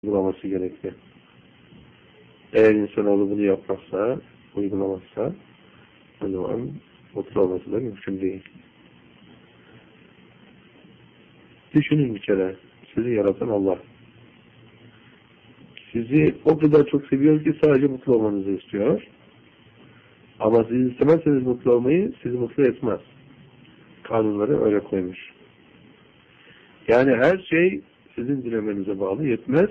uygulaması gerekli. Eğer insanoğlu bunu yapmazsa, uygulamazsa, o zaman mutlu olması da mümkün değil. Düşünün bir kere, sizi yaratan Allah. Sizi o kadar çok seviyor ki sadece mutlu olmanızı istiyor. Ama siz istemezseniz mutlu olmayı, sizi mutlu etmez. Kanunları öyle koymuş. Yani her şey sizin dilemenize bağlı, yetmez.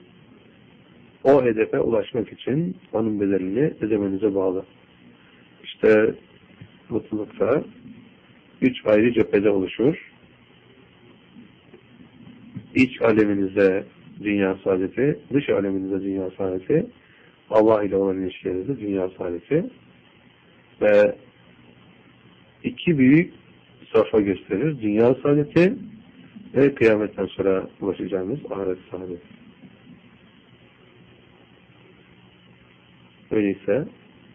O hedefe ulaşmak için onun bedelini ödemenize bağlı. İşte mutlulukta 3 ayrı cephede oluşur. İç aleminizde dünya saadeti, dış aleminizde dünya saadeti, Allah ile olan ilişkilerinizde dünya saadeti ve iki büyük safa gösterir. Dünya saadeti ve kıyametten sonra ulaşacağımız ahiret saadeti. Öyleyse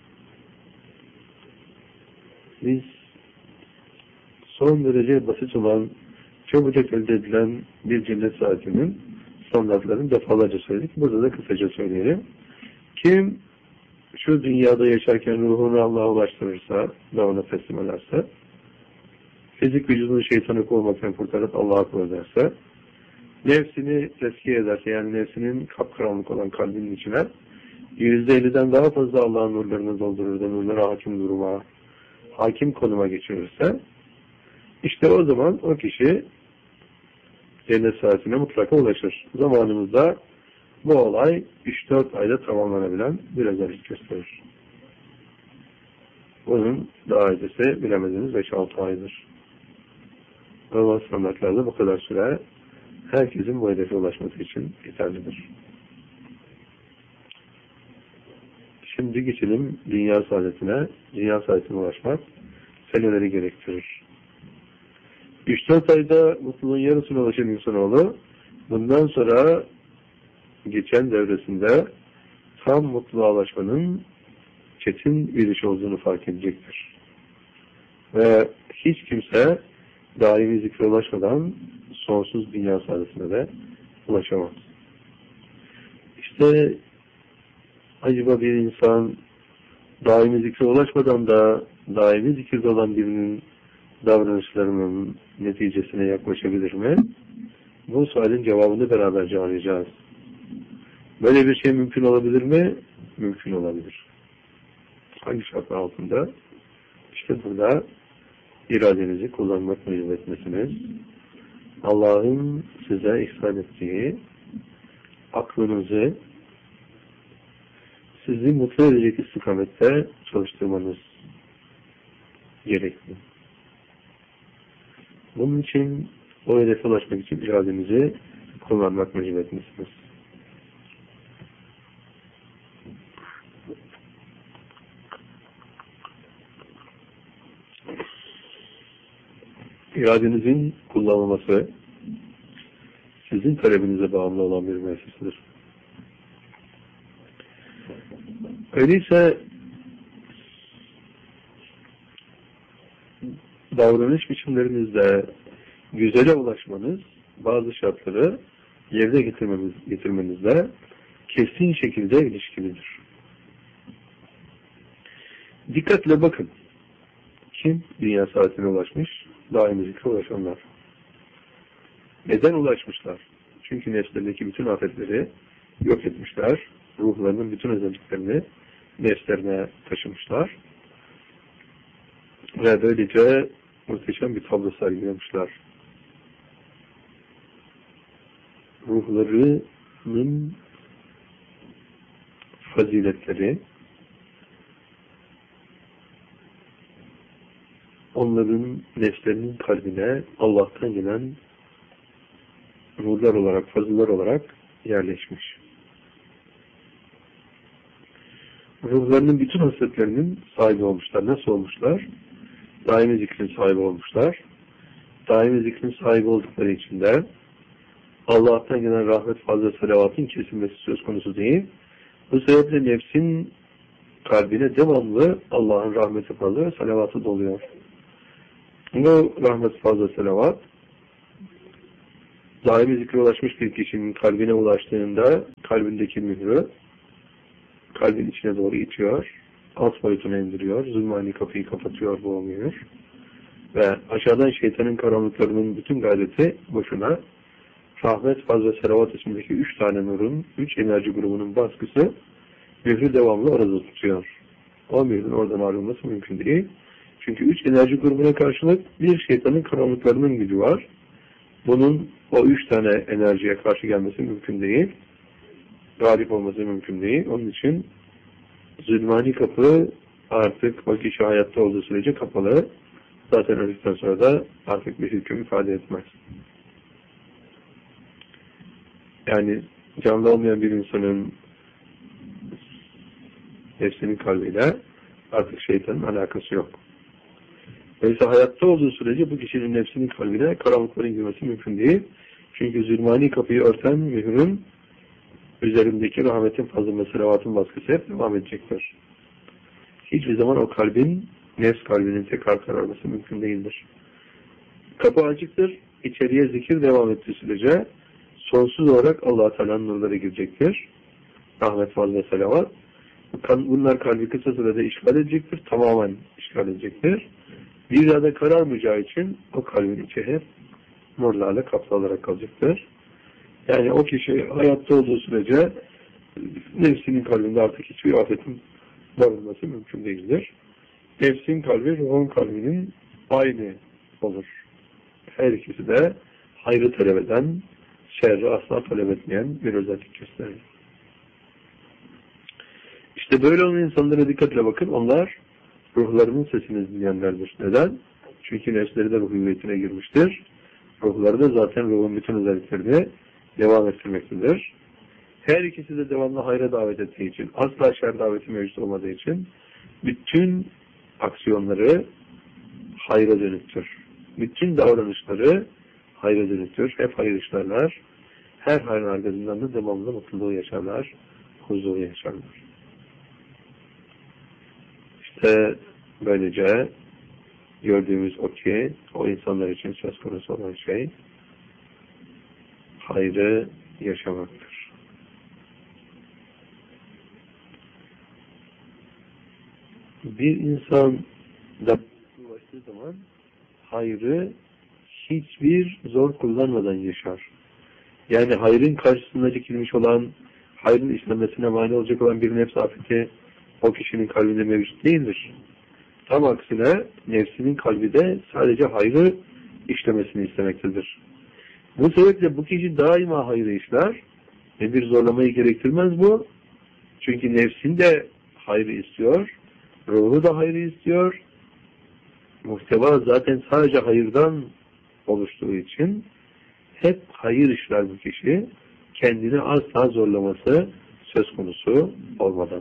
biz son derece basit olan, çabucak elde edilen bir cennet saatinin standartlarını defalarca söyledik. Burada da kısaca söyleyelim. Kim şu dünyada yaşarken ruhunu Allah'a ulaştırırsa ve ona teslim ederse, fizik vücudunu şeytanı kovmaktan kurtarıp Allah'a kul ederse, nefsini tezkiye ederse, yani nefsinin kapkaranlık olan kalbinin içine %50'den daha fazla Allah'ın nurlarını doldurur da nurlara hakim duruma, hakim konuma geçirirse, işte o zaman o kişi cennet saatine mutlaka ulaşır. Zamanımızda bu olay 3-4 ayda tamamlanabilen bir özellik gösterir. Bunun daha ötesi bilemediğiniz 5-6 aydır. Normal standartlarda bu kadar süre herkesin bu hedefe ulaşması için yeterlidir. Şimdi geçelim dünya saadetine. Dünya saadetine ulaşmak seneleri gerektirir. 3-4 ayda mutluluğun yarısına ulaşan insanoğlu bundan sonra geçen devresinde tam mutluluğa ulaşmanın çetin bir iş olduğunu fark edecektir. Ve hiç kimse daimi zikre ulaşmadan sonsuz dünya saadetine de ulaşamaz. İşte acaba bir insan daimi zikre ulaşmadan da daimi zikirde olan birinin davranışlarının neticesine yaklaşabilir mi? Bu sualin cevabını beraberce arayacağız. Böyle bir şey mümkün olabilir mi? Mümkün olabilir. Hangi şartlar altında? İşte burada iradenizi kullanmak mecburiyetindesiniz. Allah'ın size ihsan ettiği aklınızı sizi mutlu edecek istikamette çalıştırmanız gerekli. Bunun için o hedefe ulaşmak için iradenizi kullanmak mecburiyetindesiniz. İradenizin kullanılması sizin talebinize bağımlı olan bir meseledir. Öyleyse davranış biçimlerinizde güzele ulaşmanız bazı şartları yerine getirmenizle kesin şekilde ilişkilidir. Dikkatle bakın. Kim dünya saatine ulaşmış? Daimi zikre ulaşanlar. Neden ulaşmışlar? Çünkü nefslerindeki bütün afetleri yok etmişler. Ruhlarının bütün özelliklerini nefslerine taşımışlar. Ve böylece muhteşem bir tablo sergilemişler. Ruhlarının faziletleri, onların nefslerinin kalbine Allah'tan gelen ruhlar olarak, fazıllar olarak yerleşmiş. Ruhlarının bütün hasletlerinin sahibi olmuşlar. Nasıl olmuşlar? Daimi zikrin sahibi olmuşlar. Daimi zikrin sahibi oldukları için de Allah'tan gelen rahmet, fazla salavatın kesilmesi söz konusu değil. Bu sebeple nefsin kalbine devamlı Allah'ın rahmeti fazla, salavatı doluyor. Bu rahmet, fazla salavat daimi zikre ulaşmış bir kişinin kalbine ulaştığında kalbindeki mührü kalbin içine doğru itiyor, alt boyutuna indiriyor, zulmani kapıyı kapatıyor bu mühür ve aşağıdan şeytanın karanlıklarının bütün gayreti boşuna. Rahmet, faz ve selavat ismindeki 3 tane nurun, 3 enerji grubunun baskısı mührü devamlı orada tutuyor. O mührün oradan ayrılması mümkün değil. Çünkü 3 enerji grubuna karşılık bir şeytanın karanlıklarının gücü var. Bunun o 3 tane enerjiye karşı gelmesi mümkün değil. Galip olması mümkün değil. Onun için zulmani kapı artık o kişi hayatta olduğu sürece kapalı. Zaten öldükten sonra da artık bir hüküm ifade etmez. Yani canlı olmayan bir insanın nefsinin kalbiyle artık şeytanın alakası yok. Dolayısıyla hayatta olduğu sürece bu kişinin nefsinin kalbine karanlıkların girmesi mümkün değil. Çünkü zulmani kapıyı örten mührün üzerindeki rahmetin, fazla ve selavatın baskısı hep devam edecektir. Hiçbir zaman o kalbin, nefs kalbinin tekrar kararması mümkün değildir. Kapı açıktır. İçeriye zikir devam ettiği sürece sonsuz olarak Allah-u Teala'nın nurları girecektir. Rahmet, faz ve selavat. Bunlar kalbi kısa sürede işgal edecektir. Tamamen işgal edecektir. Bir daha da kararmayacağı için o kalbin içi hep nurlarla kaplı olarak kalacaktır. Yani o kişi hayatta olduğu sürece nefsinin kalbinde artık hiçbir afetin barınması mümkün değildir. Nefsin kalbi, ruhun kalbinin aynı olur. Her ikisi de hayrı talep eden, şerri asla talep etmeyen bir özellik gösterir. İşte böyle olan insanlara dikkatle bakın. Onlar ruhlarının sesini dinleyenlerdir. Neden? Çünkü nefsleri de ruh hüviyetine girmiştir. Ruhları da zaten ruhun bütün özelliklerini devam ettirmektedir. Her ikisi de devamlı hayra davet ettiği için, asla şer daveti mevcut olmadığı için bütün aksiyonları hayra dönüktür. Bütün davranışları hayra dönüktür. Hep hayır işlerler. Her hayrın arkasından da devamlı mutluluğu yaşarlar, huzuru yaşarlar. İşte böylece gördüğümüz o ki o insanlar için söz konusu olan şey hayrı yaşamaktır. Bir insan da ulaştığı zaman hayrı hiçbir zor kullanmadan yaşar. Yani hayrın karşısında dikilmiş olan, hayrın işlemesine mani olacak olan bir nefs afeti o kişinin kalbinde mevcut değildir. Tam aksine nefsinin kalbi de sadece hayrı işlemesini istemektedir. Bu sebeple bu kişi daima hayrı işler ve bir zorlamayı gerektirmez bu. Çünkü nefsin de hayrı istiyor, ruhu da hayrı istiyor. Muhteva zaten sadece hayırdan oluştuğu için hep hayır işler bu kişi. Kendini asla zorlaması söz konusu olmadan.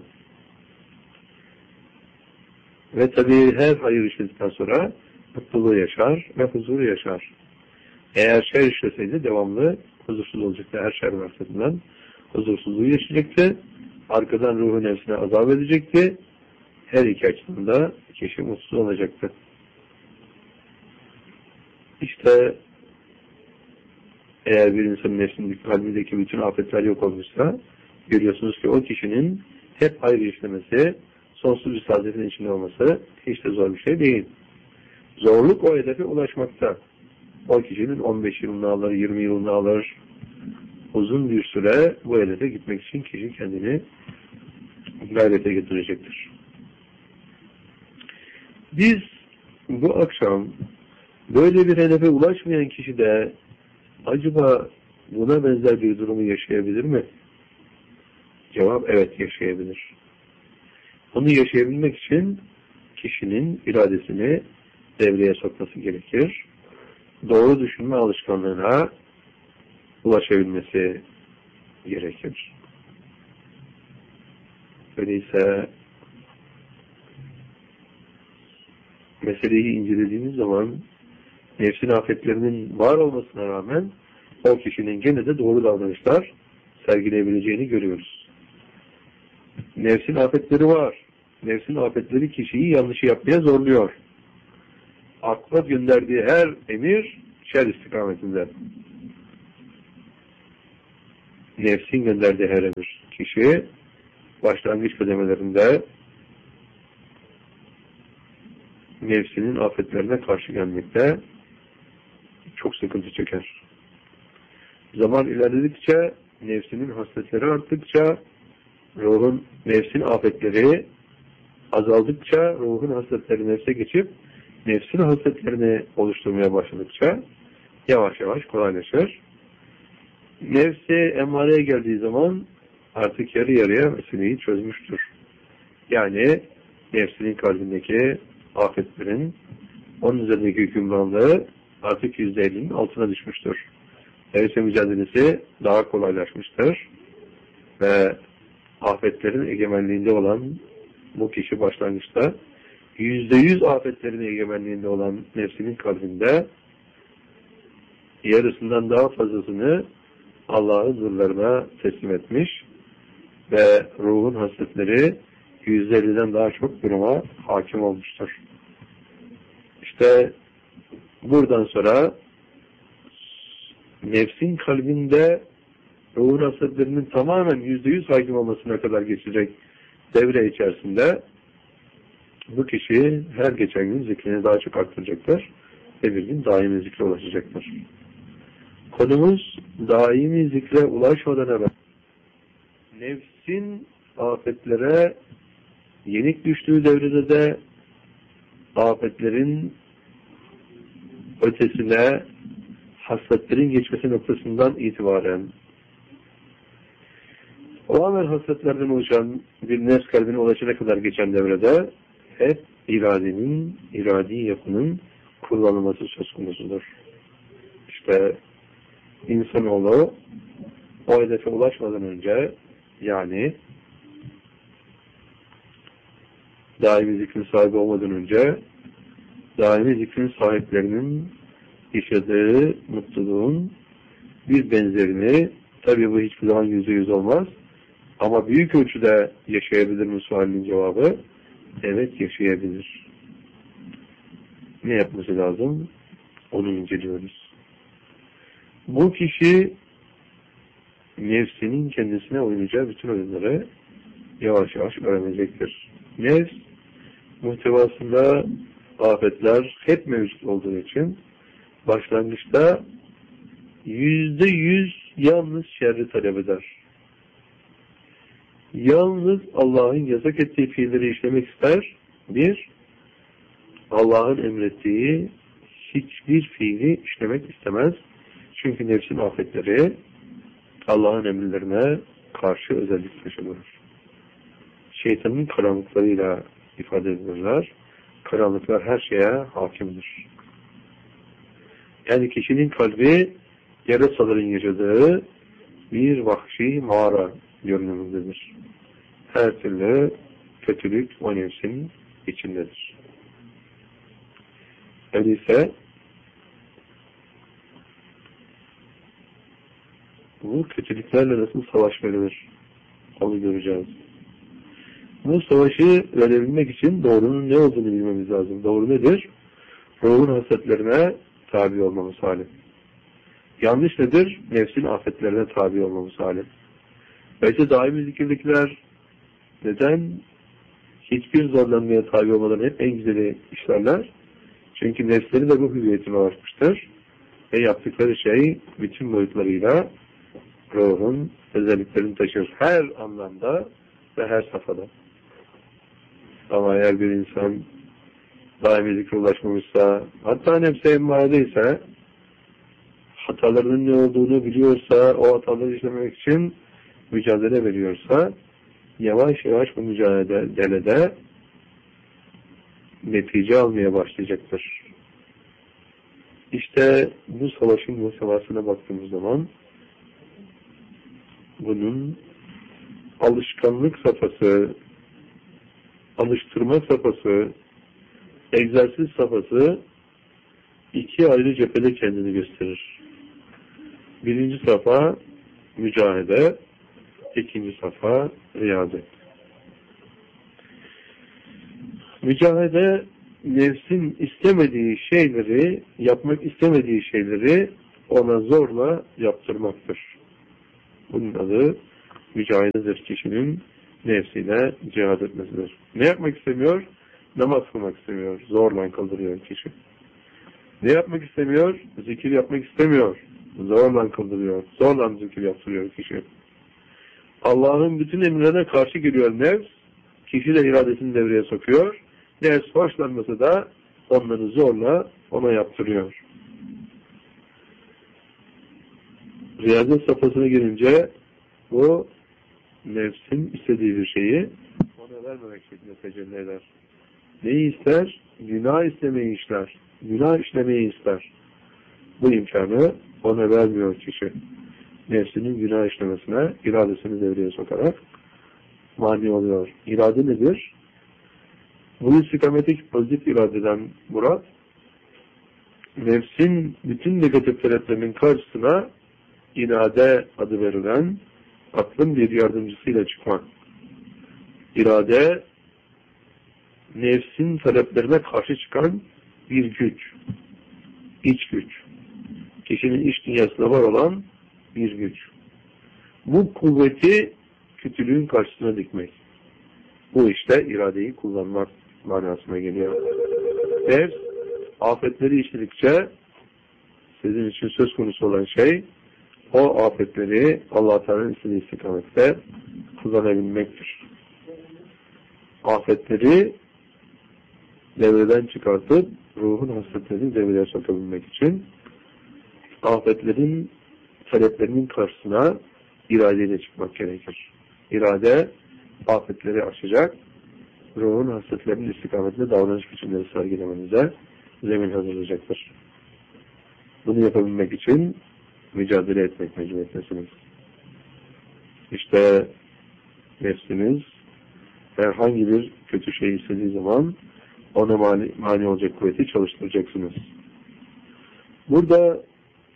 Ve tabii her hayır işledikten sonra mutluluğu yaşar ve huzuru yaşar. Eğer şer işleseydi devamlı huzursuz olacaktı. Her şer varsadından huzursuzluğu yaşayacaktı. Arkadan ruhu nefsine azap edecekti. Her iki açıdan da kişi mutsuz olacaktı. İşte eğer bir insanın nefsindeki, kalbindeki bütün afetler yok olmuşsa görüyorsunuz ki o kişinin hep hayır işlemesi, sonsuz bir saadetin içinde olması hiç de zor bir şey değil. Zorluk o hedefe ulaşmakta. O kişinin 15 yılını alır, 20 yılını alır. Uzun bir süre bu hedefe gitmek için kişi kendini gayrete getirecektir. Biz bu akşam böyle bir hedefe ulaşmayan kişi de acaba buna benzer bir durumu yaşayabilir mi? Cevap evet, yaşayabilir. Onu yaşayabilmek için kişinin iradesini devreye sokması gerekir. Doğru düşünme alışkanlığına ulaşabilmesi gerekir. Öyleyse meseleyi incelediğimiz zaman nefsin afetlerinin var olmasına rağmen o kişinin gene de doğru davranışlar sergileyebileceğini görüyoruz. Nefsin afetleri var. Nefsin afetleri kişiyi yanlışı yapmaya zorluyor. Akla gönderdiği her emir şer istikametinde. nefsin gönderdiği her bir kişi başlangıç kademelerinde nefsinin afetlerine karşı gelmekte çok sıkıntı çeker. Zaman ilerledikçe, nefsinin hasletleri arttıkça, nefsin afetleri azaldıkça, ruhun hasletleri nefse geçip, nefsin hasletlerini oluşturmaya başladıkça, yavaş yavaş kolaylaşır. Nefsi emmareye geldiği zaman, artık yarı yarıya meseleyi çözmüştür. Yani, nefsinin kalbindeki afetlerin, onun üzerindeki hükümranlığı artık %50'nin altına düşmüştür. Nefsle mücadelesi daha kolaylaşmıştır ve afetlerin egemenliğinde olan bu kişi başlangıçta %100 afetlerin egemenliğinde olan nefsinin kalbinde yarısından daha fazlasını Allah'ın nurlarına teslim etmiş ve ruhun hasletleri %50'den daha çok duruma hakim olmuştur. İşte buradan sonra nefsin kalbinde ruhun hasletlerinin tamamen %100 hakim olmasına kadar geçecek devre içerisinde bu kişi her geçen gün zikrini daha çok arttıracaktır ve bir gün daimi zikre ulaşacaktır. Konumuz daimi zikre ulaşmadan evvel nefsin afetlere yenik düştüğü devrede de afetlerin ötesine hasletlerin geçmesi noktasından itibaren o amel hasletlerden oluşan bir nefs kalbine ulaşana kadar geçen devrede hep iradi yapının kullanılması söz konusudur. İşte insanoğlu o hedefe ulaşmadan önce, yani daimi zikrin sahibi olmadan önce daimi zikrin sahiplerinin yaşadığı mutluluğun bir benzerini, tabii bu hiçbir zaman %100 olmaz ama büyük ölçüde yaşayabilir mi sualinin cevabı? Evet, yaşayabilir. Ne yapması lazım? Onu inceliyoruz. Bu kişi nefsinin kendisine oynayacağı bütün oyunları yavaş yavaş öğrenecektir. Nefs muhtevasında afetler hep mevcut olduğu için başlangıçta %100 yalnız şerri talep eder. Yalnız Allah'ın yasak ettiği fiilleri işlemek ister. Bir, Allah'ın emrettiği hiçbir fiili işlemek istemez. Çünkü nefsin afetleri Allah'ın emirlerine karşı özellik taşınır. Şeytanın karanlıklarıyla ifade edilirler. Karanlıklar her şeye hakimdir. Yani kişinin kalbi yarasaların yaşadığı bir vahşi mağara görünümündedir. Her türlü kötülük o nefsin içindedir. Öyleyse bu kötülüklerle nasıl savaş verilir? Onu göreceğiz. Bu savaşı verebilmek için doğrunun ne olduğunu bilmemiz lazım. Doğru nedir? Ruhun hasletlerine tabi olmamız hali. Yanlış nedir? Nefsin afetlerine tabi olmamız hali. Belki daimi zikirlikler neden hiçbir zorlanmaya tabi olmadan hep en güzeli işlerler? Çünkü nefsleri de bu hüviyetine ulaşmıştır. Ve yaptıkları şey bütün boyutlarıyla ruhun özelliklerini taşır. Her anlamda ve her safhada. Ama eğer bir insan daimi zikre ulaşmamışsa, hatta nefse emmaredeyse, hatalarının ne olduğunu biliyorsa, o hataları işlemek için mücadele veriyorsa, yavaş yavaş bu mücadelede netice almaya başlayacaktır. İşte bu savaşın muhtevasına baktığımız zaman bunun alışkanlık safhası, alıştırma safhası, egzersiz safhası iki ayrı cephede kendini gösterir. Birinci safha mücahede, ikinci safha riyazet. Mücahede, nefsin istemediği şeyleri, yapmak istemediği şeyleri ona zorla yaptırmaktır. Bunun adı mücahiddir, kişinin nefsiyle cihad etmesidir. Ne yapmak istemiyor? Namaz kılmak istemiyor. Zorla kıldırıyor kişi. Ne yapmak istemiyor? Zikir yapmak istemiyor. Zorla kıldırıyor. Zorla zikir yaptırıyor kişi. Allah'ın bütün emrine karşı geliyor nefs. Kişi de iradesini devreye sokuyor. Nefs hoşlanması da onları zorla ona yaptırıyor. Riyazet safhasına girince bu nefsin istediği bir şeyi ona vermemek şeklinde tecelli eder. Neyi ister? Günah istemeyi ister. Günah işlemeyi ister. Bu imkanı ona vermiyor kişi. Nefsinin günah işlemesine iradesini devreye sokarak mani oluyor. İrade nedir? Bu istikametik pozitif iradeden murat, nefsin bütün negatif taleplerinin karşısına irade adı verilen aklın bir yardımcısıyla çıkmak. İrade, nefsin taleplerine karşı çıkan bir güç, iç güç. Kişinin iç dünyasında var olan bir güç. Bu kuvveti kötülüğün karşısına dikmek. Bu işte iradeyi kullanmak manasına geliyor. Nefs, afetleri işledikçe sizin için söz konusu olan şey, o afetleri Allah Teala'nın istediği istikamette kullanabilmektir. Afetleri devreden çıkartıp ruhun hasretlerini devreye sokabilmek için afetlerin taleplerinin karşısına iradeyle çıkmak gerekir. İrade afetleri aşacak, ruhun hasretlerinin istikametinde davranış biçimleri sergilemenize zemin hazırlayacaktır. Bunu yapabilmek için mücadele etmek mecburiyetindesiniz. İşte nefsiniz herhangi bir kötü şey istediği zaman ona mani olacak kuvveti çalıştıracaksınız. Burada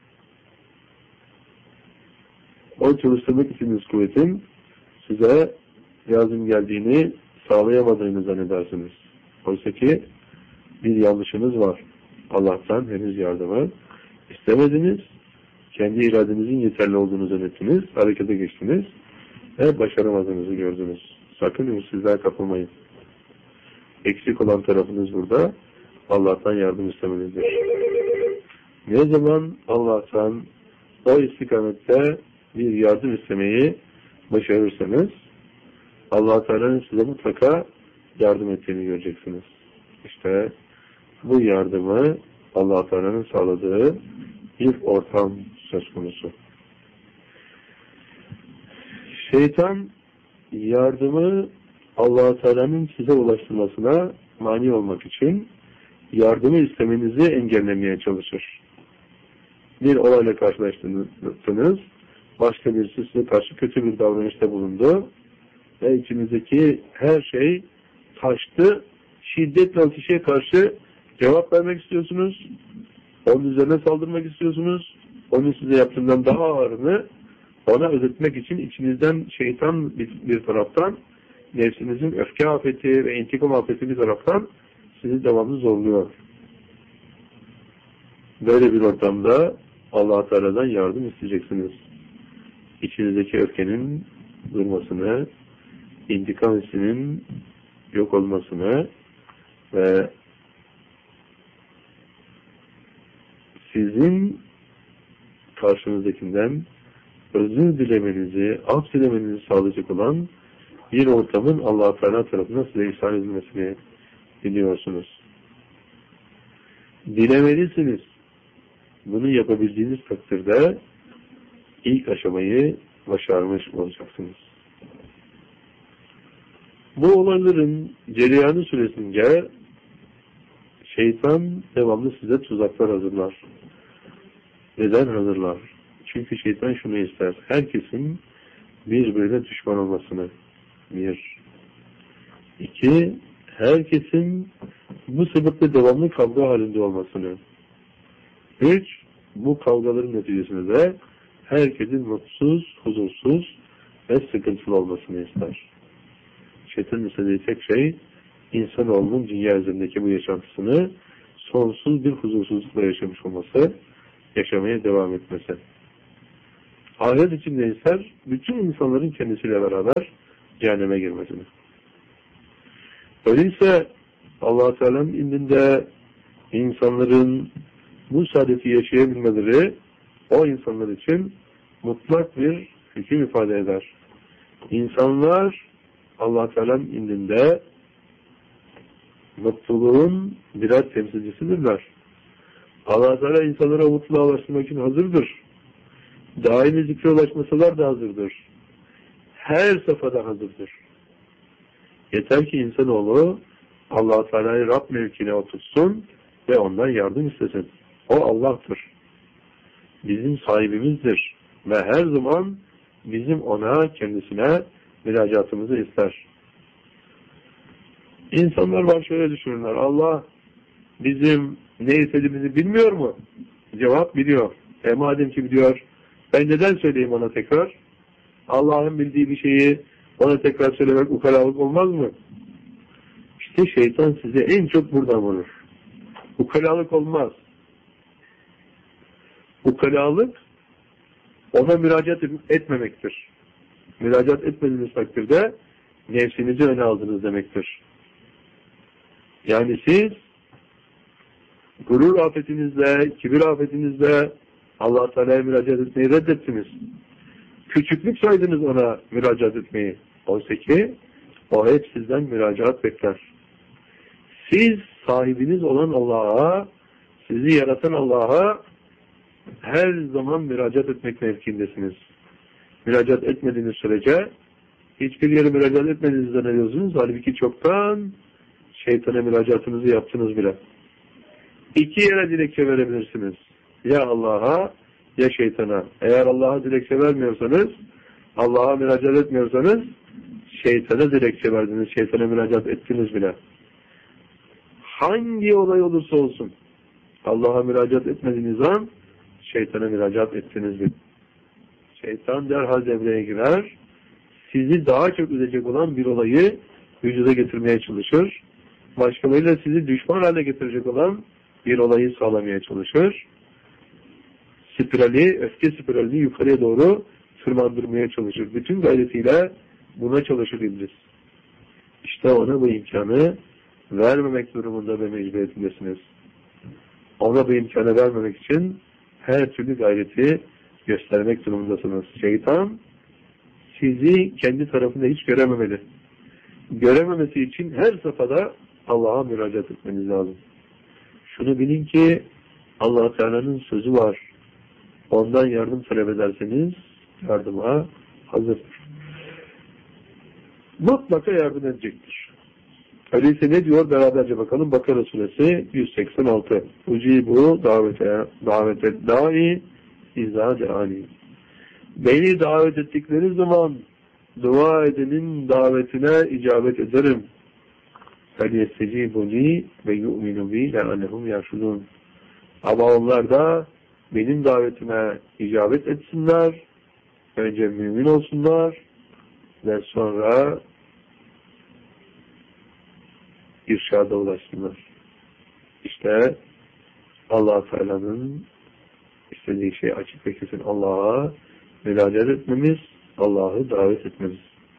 o çalıştırmak istediğiniz kuvvetin size lazım geldiğini sağlayamadığını zannedersiniz. Oysa ki bir yanlışınız var. Allah'tan henüz yardımı istemediniz. Kendi iradenizin yeterli olduğunu zannettiniz. Harekete geçtiniz ve başaramadığınızı gördünüz. Sakın ümitsizliğe kapılmayın. Eksik olan tarafınız burada. Allah'tan yardım istemenizdir. Ne zaman Allah'tan o istikamette bir yardım istemeyi başarırsanız Allah Teala'nın size mutlaka yardım ettiğini göreceksiniz. İşte bu yardımı Allah Teala'nın sağladığı bir ortam söz konusu. Şeytan yardımı Allah Teala'nın size ulaştırmasına mani olmak için yardımı istemenizi engellemeye çalışır. Bir olayla karşılaştınız, başka birisi size karşı kötü bir davranışta bulundu ve içinizdeki her şey taştı, şiddetle o kişiye karşı cevap vermek istiyorsunuz, onun üzerine saldırmak istiyorsunuz, onun size yaptığından daha ağırını ona ödetmek için içinizden şeytan bir taraftan, nefsinizin öfke afeti ve intikam afeti bir taraftan sizi devamlı zorluyor. Böyle bir ortamda Allah Teala'dan yardım isteyeceksiniz. İçinizdeki öfkenin durmasını, intikam hissinin yok olmasını ve sizin karşınızdakinden özür dilemenizi, af dilemenizi sağlayacak olan bir ortamın Allah Teala tarafından size ihsan edilmesini diliyorsunuz. Dilemelisiniz. Bunu yapabildiğiniz takdirde ilk aşamayı başarmış olacaksınız. Bu olayların cereyanı süresince şeytan devamlı size tuzaklar hazırlar. Neden hazırlar? Çünkü şeytan şunu ister. Herkesin birbirine düşman olmasını. 1. 2. Herkesin bu sebeple devamlı kavga halinde olmasını. 3. Bu kavgaların neticesinde de herkesin mutsuz, huzursuz ve sıkıntılı olmasını ister. Şeytanın istediği tek şey, insanoğlunun dünya üzerindeki bu yaşantısını sonsuz bir huzursuzlukla yaşamış olması, yaşamaya devam etmesi. Ahiret için de ister, bütün insanların kendisiyle beraber cehenneme girmesini. Öyleyse Allah-u Teala'nın indinde insanların bu saadeti yaşayabilmeleri o insanlar için mutlak bir hüküm ifade eder. İnsanlar Allah-u Teala'nın indinde mutluluğun birer temsilcisidirler. Allah-u Teala insanlara mutluluğa ulaştırmak için hazırdır. Daimi zikre ulaşmasalar da hazırdır. Her safhada hazırdır. Yeter ki insanoğlu Allah-u Teala'yı Rab mevkine otursun ve ondan yardım istesin. O Allah'tır. Bizim sahibimizdir. Ve her zaman bizim ona, kendisine müracaatımızı ister. İnsanlar var şöyle düşünürler. Allah bizim ne istediğimizi bilmiyor mu? Cevap biliyor. Madem ki biliyor, ben neden söyleyeyim ona tekrar? Allah'ın bildiği bir şeyi ona tekrar söylemek ukalalık olmaz mı? İşte şeytan size en çok buradan vurur. Ukalalık olmaz. Ukalalık ona müracaat etmemektir. Müracaat etmediğiniz takdirde nefsinizi öne aldınız demektir. Yani siz gurur afetinizle, kibir afetinizle Allah-u Teala'ya müracaat etmeyi reddettiniz. Küçüklük saydınız ona müracaat etmeyi. Oysa ki o hep sizden müracaat bekler. Siz sahibiniz olan Allah'a, sizi yaratan Allah'a her zaman müracaat etmek mevkindesiniz. Müracaat etmediğiniz sürece hiçbir yere müracaat etmediğinizi zannediyorsunuz. Halbuki çoktan şeytana müracaatınızı yaptınız bile. İki yere dilekçe verebilirsiniz. Ya Allah'a ya şeytana. Eğer Allah'a dilekçe vermiyorsanız, Allah'a müracaat etmiyorsanız şeytana dilekçe verdiniz, şeytana müracaat ettiniz bile. Hangi olay olursa olsun Allah'a müracaat etmediğiniz an şeytana müracaat ettiniz bile. Şeytan derhal devreye girer, sizi daha çok üzecek olan bir olayı vücuda getirmeye çalışır. Başkalarıyla sizi düşman hale getirecek olan bir olayı sağlamaya çalışır. Öfke spiralini yukarıya doğru tırmandırmaya çalışır. Bütün gayretiyle buna çalışır iblis. İşte ona bu imkanı vermemek durumunda ve mecburiyetindesiniz. Ona bu imkanı vermemek için her türlü gayreti göstermek durumundasınız. Şeytan sizi kendi tarafında hiç görememeli. Görememesi için her safhada Allah'a müracaat etmeniz lazım. Şunu bilin ki Allah-u Teala'nın sözü var. Ondan yardım talep ederseniz yardıma hazırdır. Mutlaka yardım edecektir. Öyleyse ne diyor? Beraberce bakalım. Bakara suresi 186. Ucibu davete da'i izâ de'ani. Beni davet ettikleri zaman dua edenin davetine icabet ederim. فَلْيَسْتَجِيبُ لِي وَيُؤْمِنُ بِي لَعَلَّهُمْ يَرْشُدُونَ. Ama onlar da benim davetime icabet etsinler, önce mümin olsunlar ve sonra irşada ulaşsınlar. İşte Allah-u Teala'nın istediği şey açık ve kesin Allah'a müracaat etmemiz, Allah'ı davet etmemiz.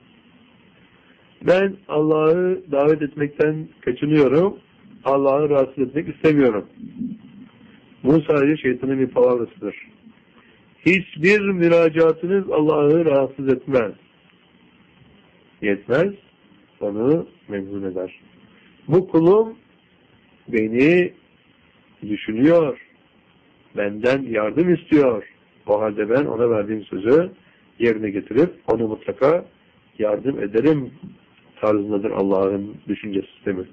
Ben Allah'ı davet etmekten kaçınıyorum, Allah'ı rahatsız etmek istemiyorum. Bu sadece şeytanın bir palavrasıdır. Hiçbir müracaatınız Allah'ı rahatsız etmez. Yetmez, onu memnun eder. Bu kulum beni düşünüyor, benden yardım istiyor. O halde ben ona verdiğim sözü yerine getirip onu mutlaka yardım ederim tarzındadır Allah'ın düşünce sistemi.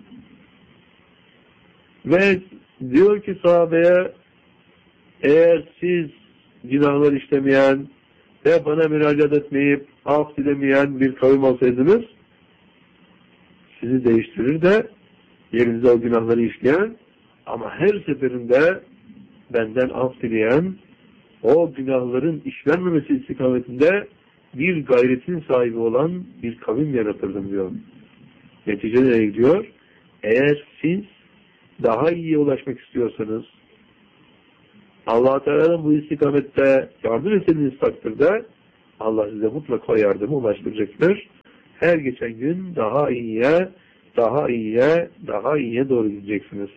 Ve diyor ki sahabeye, eğer siz günahlar işlemeyen ve bana müracaat etmeyip af dilemeyen bir kavim olsaydınız, sizi değiştirir de yerinize o günahları işleyen ama her seferinde benden af dileyen, o günahların işlenmemesi istikametinde bir gayretin sahibi olan bir kavim yaratırdım diyor. Neticede nereye gidiyor? Eğer siz daha iyiye ulaşmak istiyorsanız, Allah Teala'nın bu istikamette yardım ettiğiniz takdirde Allah size mutlaka yardımı ulaştıracaktır. Her geçen gün daha iyiye, daha iyiye, daha iyiye doğru gideceksiniz.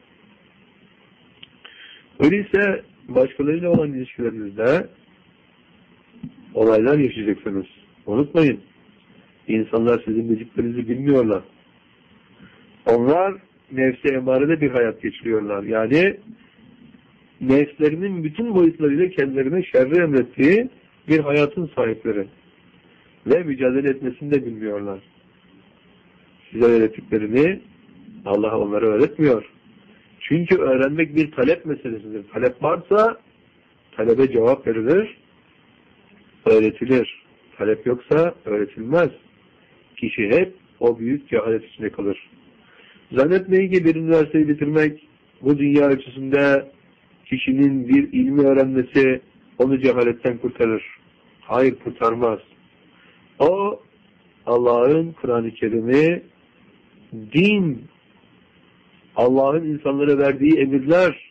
Öyleyse başkalarıyla olan ilişkilerinizde olaylar yaşayacaksınız. Unutmayın. İnsanlar sizin bildiklerinizi bilmiyorlar. Onlar nefse emarede bir hayat geçiriyorlar. Yani nefslerinin bütün boyutlarıyla kendilerine şerri emrettiği bir hayatın sahipleri. Ve mücadele etmesini de bilmiyorlar. Size öğrettiklerini Allah onlara öğretmiyor. Çünkü öğrenmek bir talep meselesidir. Talep varsa talebe cevap verilir, öğretilir. Talep yoksa öğretilmez. Kişi hep o büyük cehalet içinde kalır. Zannetmeyin ki bir üniversiteyi bitirmek bu dünya ölçüsünde kişinin bir ilmi öğrenmesi onu cehaletten kurtarır. Hayır, kurtarmaz. O Allah'ın Kur'an-ı Kerim'i, din, Allah'ın insanlara verdiği emirler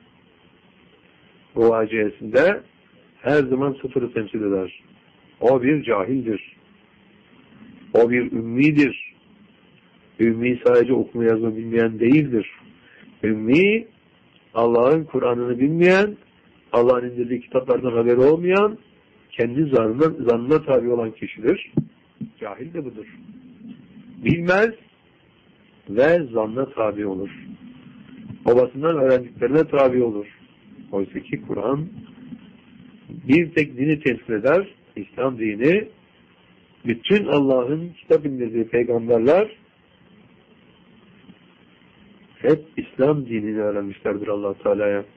muvaciyesinde her zaman sıfırı temsil eder. O bir cahildir. O bir ümmidir. Ümmi sadece okuma yazma bilmeyen değildir. Ümmi, Allah'ın Kur'an'ını bilmeyen, Allah'ın indirdiği kitaplardan haberi olmayan, kendi zannına tabi olan kişidir. Cahil de budur. Bilmez ve zannına tabi olur. Babasından öğrendiklerine tabi olur. Oysa ki Kur'an bir tek dini temsil eder, İslam dini. Bütün Allah'ın kitap indirdiği peygamberler hep İslam dinini öğrenmişlerdir Allah Teala'ya.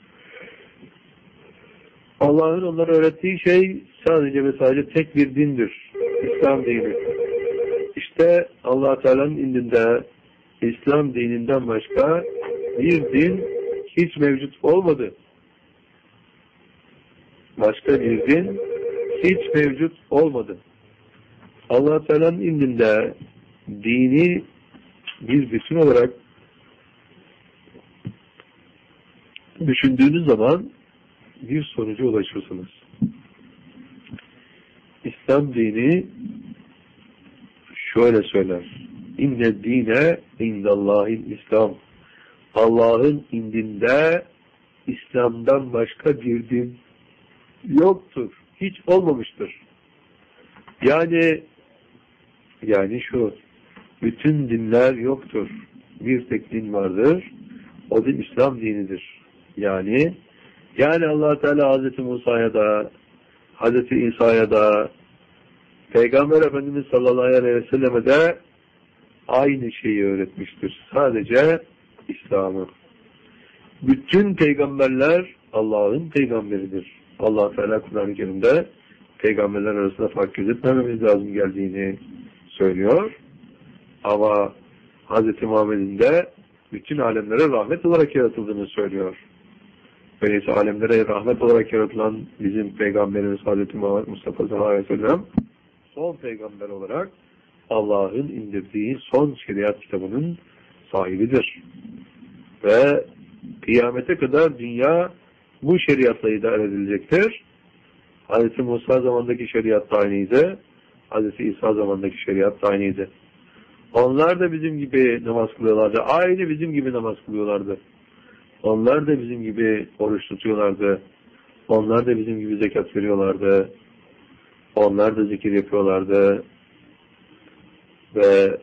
Allah'ın onlara öğrettiği şey sadece ve sadece tek bir dindir. İslam dini. İşte Allah Teala'nın indinde İslam dininden başka bir din hiç mevcut olmadı. Başka bir din hiç mevcut olmadı. Allah Teala'nın indinde dini bir bütün olarak düşündüğünüz zaman bir sonuca ulaşırsınız. İslam dini şöyle söyler. İnne dine indallahil İslam. Allah'ın indinde İslam'dan başka bir din yoktur. Hiç olmamıştır. Yani şu, bütün dinler yoktur. Bir tek din vardır. O din İslam dinidir. Yani Allah Teala Hazreti Musa'ya da, Hazreti İsa'ya da, Peygamber Efendimiz sallallahu aleyhi ve selleme de aynı şeyi öğretmiştir. Sadece İslam'ı. Bütün peygamberler Allah'ın peygamberidir. Allah Teala Kur'an-ı Kerim'de peygamberler arasında fark gözetmememiz lazım geldiğini söylüyor. Ama Hz. Muhammed'in de bütün alemlere rahmet olarak yaratıldığını söylüyor. Öyleyse alemlere rahmet olarak yaratılan bizim Peygamberimiz Hz. Muhammed Mustafa sallallahu aleyhi ve sellem son peygamber olarak Allah'ın indirdiği son şeriat kitabının sahibidir. Ve kıyamete kadar dünya bu şeriatla idare edilecektir. Hz. Musa zamandaki şeriat da aynıydı. Hz. İsa zamandaki şeriat da aynıydı. Onlar da bizim gibi namaz kılıyorlardı. Aynı bizim gibi namaz kılıyorlardı. Onlar da bizim gibi oruç tutuyorlardı. Onlar da bizim gibi zekat veriyorlardı. Onlar da zikir yapıyorlardı. Ve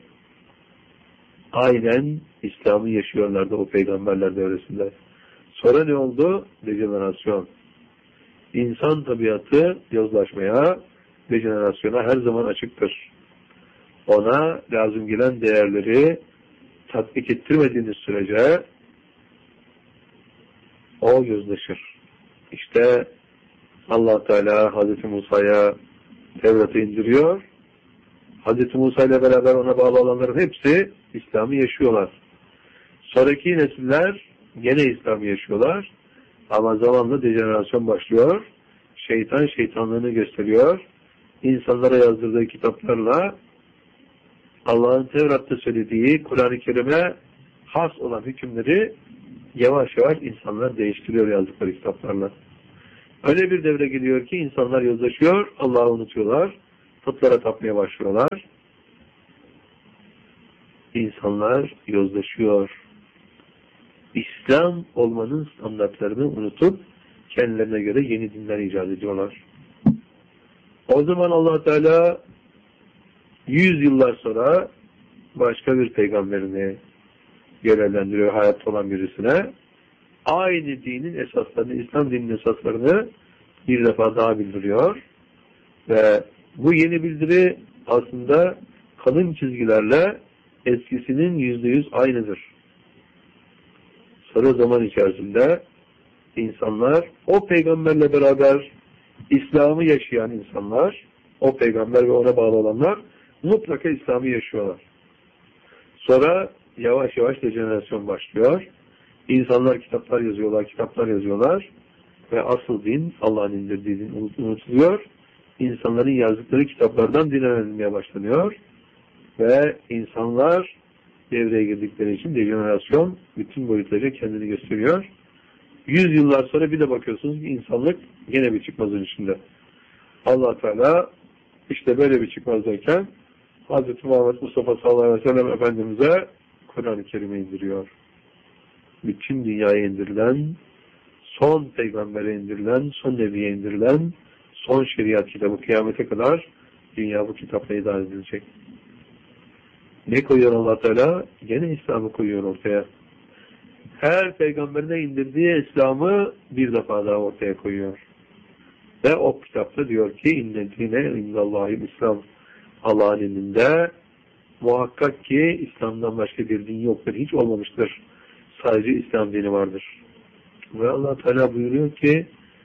aynen İslam'ı yaşıyorlardı o peygamberler devresinde. Sonra ne oldu? Dejenerasyon. İnsan tabiatı yozlaşmaya, dejenerasyona her zaman açıktır. Ona lazım gelen değerleri tatbik ettirmediğiniz sürece o yozlaşır. İşte Allah Teala Hazreti Musa'ya Tevrat'ı indiriyor. Hazreti Musa ile beraber ona bağlı olanların hepsi İslam'ı yaşıyorlar. Sonraki nesiller gene İslam'ı yaşıyorlar. Ama zamanla dejenerasyon başlıyor. Şeytan şeytanlığını gösteriyor. İnsanlara yazdırdığı kitaplarla Allah'ın Tevrat'ta söylediği Kur'an-ı Kerim'e has olan hükümleri yavaş yavaş insanlar değiştiriyor yazdıkları kitaplarla. Öyle bir devre geliyor ki insanlar yozlaşıyor, Allah'ı unutuyorlar, putlara tapmaya başlıyorlar. İnsanlar yozlaşıyor. İslam olmanın standartlarını unutup kendilerine göre yeni dinler icat ediyorlar. O zaman Allah Teala 100 yıllar sonra başka bir peygamberini görevlendiriyor hayatta olan birisine. Aynı dinin esaslarını, İslam dininin esaslarını bir defa daha bildiriyor. Ve bu yeni bildiri aslında kalın çizgilerle eskisinin %100 aynıdır. Sonra zaman içerisinde insanlar o peygamberle beraber İslam'ı yaşayan insanlar, o peygamber ve ona bağlı olanlar mutlaka İslam'ı yaşıyorlar. Sonra yavaş yavaş dejenerasyon başlıyor. İnsanlar kitaplar yazıyorlar ve asıl din, Allah'ın indirdiği din unutuluyor. İnsanların yazdıkları kitaplardan din öğrenilmeye başlanıyor ve insanlar devreye girdikleri için dejenerasyon bütün boyutlarıyla kendini gösteriyor. 100 yıllar sonra bir de bakıyorsunuz ki insanlık yine bir çıkmazın içinde. Allah Teala işte böyle bir çıkmazdayken Hz. Muhammed Mustafa sallallahu aleyhi ve sellem Efendimiz'e Kur'an-ı Kerim'i indiriyor. Bütün dünyaya indirilen, son peygambere indirilen, son nebiye indirilen, son şeriat kitabı kıyamete kadar dünya bu kitapla idare edilecek. Ne koyuyor Allah Teala? Gene İslam'ı koyuyor ortaya. Her peygamberine indirdiği İslam'ı bir defa daha ortaya koyuyor. Ve o kitapta diyor ki innedine indallahil İslam. Allah'ın indinde muhakkak ki İslam'dan başka bir din yoktur. Hiç olmamıştır. Sadece İslam dini vardır. Ve Allah Teala buyuruyor ki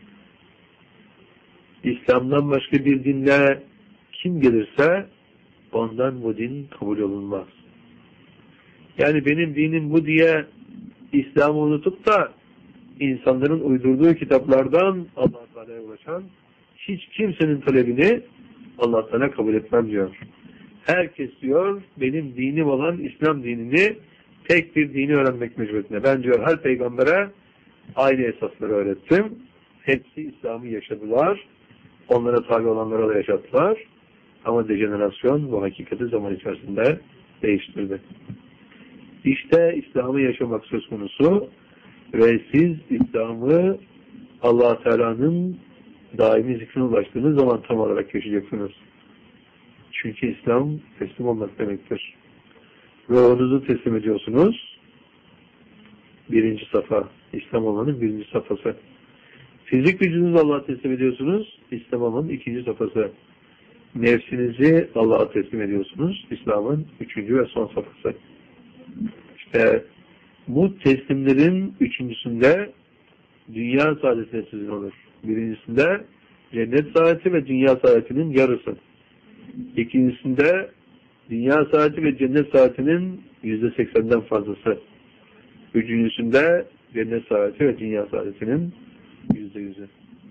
İslam'dan başka bir dinle kim gelirse ondan bu din kabul olunmaz. Yani benim dinim bu diye İslam'ı unutup da insanların uydurduğu kitaplardan Allah Teala'ya ulaşan hiç kimsenin talebini Allah Teala kabul etmem diyor. Herkes diyor benim dinim olan İslam dinini tek bir dini öğrenmek mecburiyetinde. Ben diyor her peygambere aynı esasları öğrettim. Hepsi İslam'ı yaşadılar. Onlara tabi olanlara da yaşattılar. Ama dejenerasyon bu hakikati zaman içerisinde değiştirdi. İşte İslam'ı yaşamak söz konusu ve siz İslam'ı Allah Teala'nın daimi zikrine ulaştığınız zaman tam olarak yaşayacaksınız. Çünkü İslam teslim olmak demektir. Ruhunuzu teslim ediyorsunuz. Birinci safa. İslam olmanın birinci safhası. Fizik vücudunuzu Allah'a teslim ediyorsunuz. İslam olmanın ikinci safhası. Nefsinizi Allah'a teslim ediyorsunuz. İslam'ın üçüncü ve son safhası. İşte bu teslimlerin üçüncüsünde dünya saadetine sizin olur. Birincisinde cennet saadeti ve dünya saadetinin yarısı. İkincisinde dünya saadeti ve cennet saadetinin %80'den fazlası. Üçüncüsünde cennet saadeti ve dünya saadetinin %100'ü.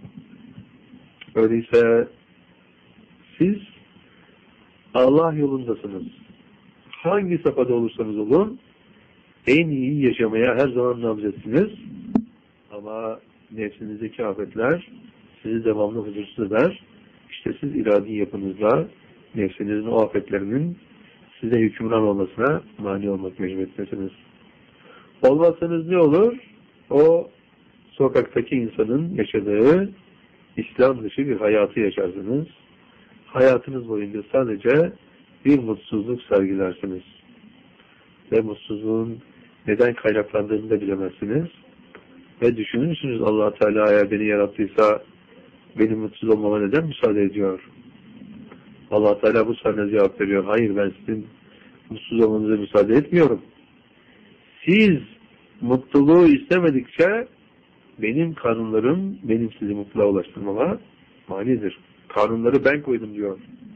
Öyleyse siz Allah yolundasınız. Hangi safhada olursanız olun en iyi yaşamaya her zaman nabzetsiniz. Ama nefsinizdeki afetler sizi devamlı huzursuz eder. İşte siz iradi yapınızla nefsinizin o afetlerinin size hükümran olmasına mani olmak mecburiyetindesiniz. Olmazsanız ne olur? O sokaktaki insanın yaşadığı İslam dışı bir hayatı yaşarsınız. Hayatınız boyunca sadece bir mutsuzluk sergilersiniz. Ve mutsuzluğun neden kaynaklandığını da bilemezsiniz. Ve düşünürsünüz Allah Teala eğer beni yarattıysa benim mutsuz olmama neden müsaade ediyor? Allah Teala bu soruna cevap veriyor. Hayır, ben sizin mutsuz olmanıza müsaade etmiyorum. Siz mutluluğu istemedikçe benim kanunlarım benim sizi mutluluğa ulaştırmama manidir. Kanunları ben koydum diyor.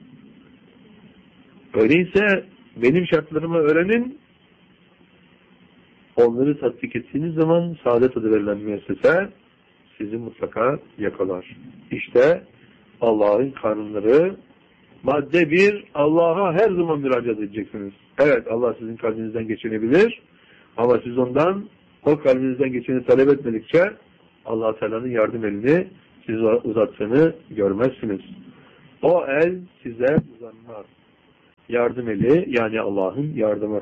Öyleyse benim şartlarımı öğrenin. Onları tatbik ettiğiniz zaman saadet adı verilen müessese sizi mutlaka yakalar. İşte Allah'ın kanunları. Madde 1, Allah'a her zaman müracaat edeceksiniz. Evet, Allah sizin kalbinizden geçirebilir ama siz ondan O kalbinizden geçeni talep etmedikçe Allah Teala'nın yardım elini size uzattığını görmezsiniz. O el size uzanmaz. Yardım eli yani Allah'ın yardımı.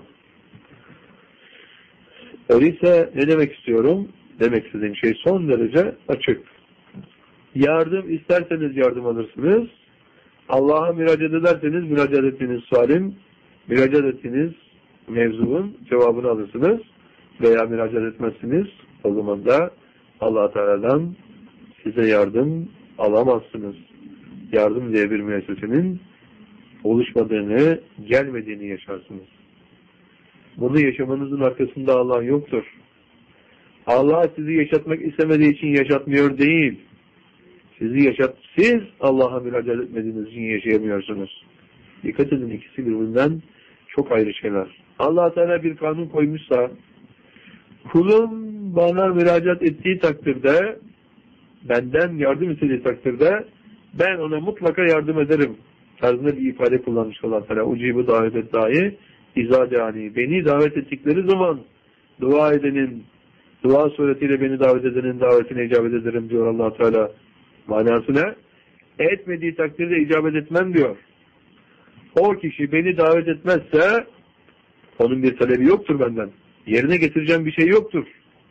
Öyleyse ne demek istiyorum? Demek istediğim şey son derece açık. Yardım isterseniz yardım alırsınız. Allah'a müracaat ederseniz müracaat ettiğiniz sualin, müracaat ettiğiniz mevzunun cevabını alırsınız. Veya müracaat etmezsiniz. O zaman da Allah Teala'dan size yardım alamazsınız. Yardım diye bir müessesenin oluşmadığını, gelmediğini yaşarsınız. Bunu yaşamanızın arkasında Allah yoktur. Allah sizi yaşatmak istemediği için yaşatmıyor değil. Siz Allah'a müracaat etmediğiniz için yaşayamıyorsunuz. Dikkat edin, ikisi birbirinden çok ayrı şeyler. Allah Teala bir kanun koymuşsa, kulum bana müracaat ettiği takdirde, benden yardım istediği takdirde, ben ona mutlaka yardım ederim tarzında bir ifade kullanmış Allah Teala. Ucibu davet et dahi izadani. Beni davet ettikleri zaman dua edenin, dua suretiyle beni davet edenin davetine icabet ederim diyor Allah Teala. Manası ne? Etmediği takdirde icabet etmem diyor. O kişi beni davet etmezse onun bir talebi yoktur benden. Yerine getireceğim bir şey yoktur.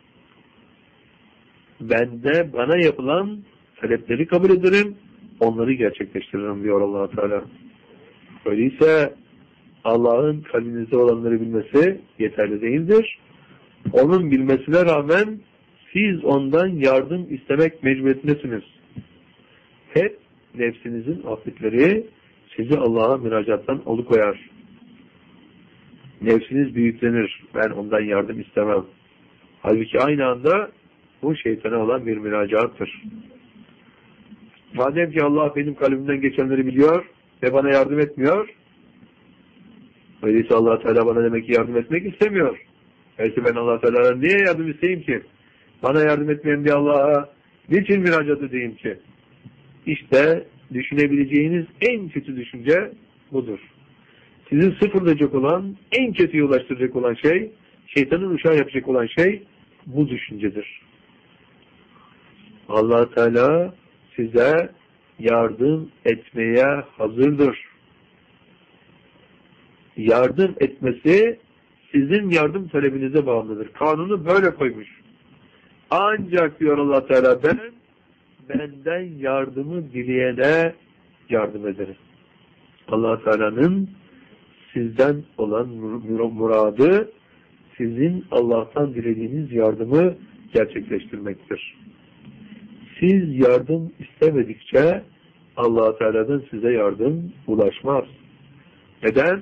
Bana yapılan talepleri kabul ederim, onları gerçekleştiririm diyor Allah Teala. Öyleyse Allah'ın kalbinizde olanları bilmesi yeterli değildir. Onun bilmesine rağmen siz ondan yardım istemek mecburiyetindesiniz. Hep nefsinizin affetleri sizi Allah'a müracaattan alıkoyar. Nefsiniz büyüklenir. Ben ondan yardım istemem. Halbuki aynı anda bu şeytana olan bir müracaattır. Madem ki Allah benim kalbimden geçenleri biliyor ve bana yardım etmiyor, öyleyse Allah Teala bana demek ki yardım etmek istemiyor. Belki ben Allah Teala'dan niye yardım isteyeyim ki? Bana yardım etmeyen bir Allah'a niçin müracaat edeyim ki? İşte düşünebileceğiniz en kötü düşünce budur. Sizi sıfırlayacak olan, en kötüye ulaştıracak olan şey, şeytanın uşağı yapacak olan şey bu düşüncedir. Allah Teala size yardım etmeye hazırdır. Yardım etmesi sizin yardım talebinize bağlıdır. Kanunu böyle koymuş. Ancak diyor Allah Teala benden yardımı dileyene yardım ederim. Allah Teala'nın sizden olan muradı sizin Allah'tan dilediğiniz yardımı gerçekleştirmektir. Siz yardım istemedikçe Allah Teala'dan size yardım ulaşmaz. Neden?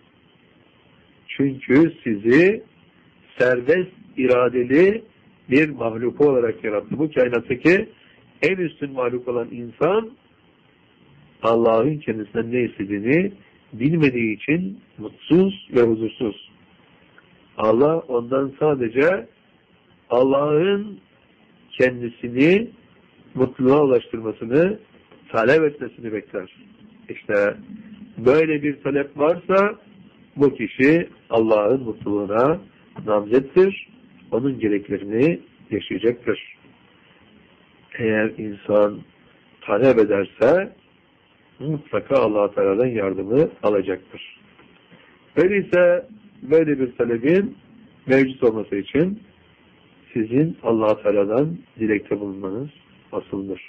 Çünkü sizi serbest iradeli bir mahluku olarak yarattı. Bu kainattaki en üstün mahluk olan insan Allah'ın kendisinden ne istediğini bilmediği için mutsuz ve huzursuz. Allah ondan sadece Allah'ın kendisini mutluluğa ulaştırmasını, talep etmesini bekler. İşte böyle bir talep varsa bu kişi Allah'ın mutluluğuna namzettir. Onun gereklerini yaşayacaktır. Eğer insan talep ederse mutlaka Allah Teala'dan yardımı alacaktır. Öyleyse böyle bir talebin mevcut olması için sizin Allah Teala'dan dilekte bulunmanız asıldır.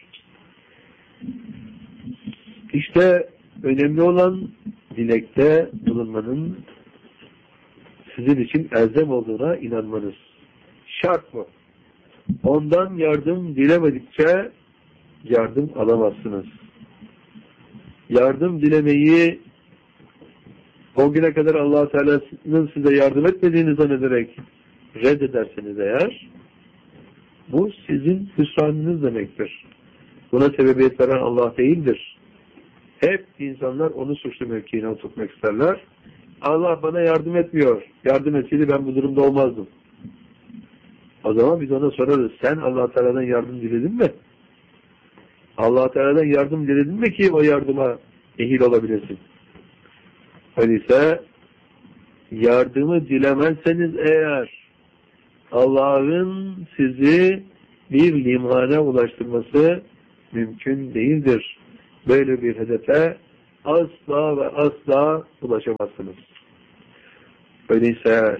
İşte önemli olan dilekte bulunmanın sizin için elzem olduğuna inanmanız. Şart bu. Ondan yardım dilemedikçe yardım alamazsınız. Yardım dilemeyi o güne kadar Allah Teala'nın size yardım etmediğini zannederek reddederseniz eğer, bu sizin hüsranınız demektir. Buna sebebiyet veren Allah değildir. Hep insanlar onu suçlu mevkiine oturtmak isterler. Allah bana yardım etmiyor. Yardım etseydi ben bu durumda olmazdım. O zaman biz ona sorarız. Sen Allah Teala'dan yardım diledin mi? Allah Teala'dan yardım diledin mi ki o yardıma ehil olabilesin? Öyleyse yardımı dilemezseniz eğer Allah'ın sizi bir limana ulaştırması mümkün değildir. Böyle bir hedefe asla ve asla ulaşamazsınız. Öyleyse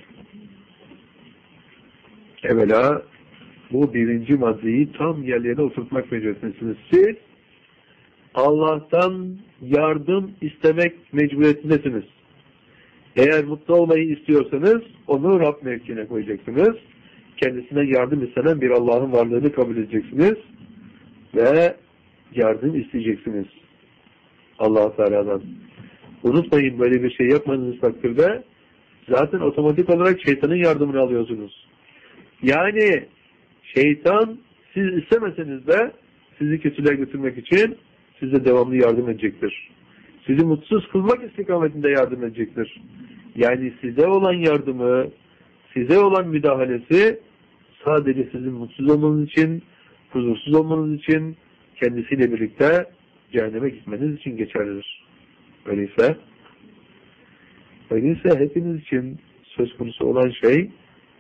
evvela bu birinci maddeyi tam yerlerine oturtmak mecburiyetindesiniz. Siz Allah'tan yardım istemek mecburiyetindesiniz. Eğer mutlu olmayı istiyorsanız onu Rab mevkine koyacaksınız. Kendisinden yardım istenen bir Allah'ın varlığını kabul edeceksiniz ve yardım isteyeceksiniz Allah Teala'dan. Unutmayın, böyle bir şey yapmadığınız takdirde zaten otomatik olarak şeytanın yardımını alıyorsunuz. Yani şeytan siz istemeseniz de sizi kötülüğe götürmek için size devamlı yardım edecektir. Sizi mutsuz kılmak istikametinde yardım edecektir. Yani size olan yardımı, size olan müdahalesi sadece sizin mutsuz olmanız için, huzursuz olmanız için, kendisiyle birlikte cehenneme gitmeniz için geçerlidir. Öyleyse hepiniz için söz konusu olan şey